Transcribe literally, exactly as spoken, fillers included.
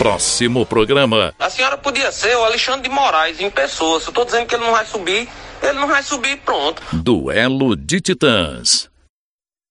Próximo programa. A senhora podia ser o Alexandre de Moraes em pessoa. Se eu tô dizendo que ele não vai subir, ele não vai subir, pronto. Duelo de Titãs.